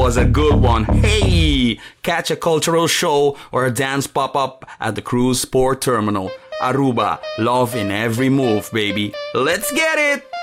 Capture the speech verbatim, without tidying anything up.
was a good one. Hey, catch a cultural show or a dance pop-up at the Cruise Port Terminal. Aruba, love in every move, baby. Let's get it!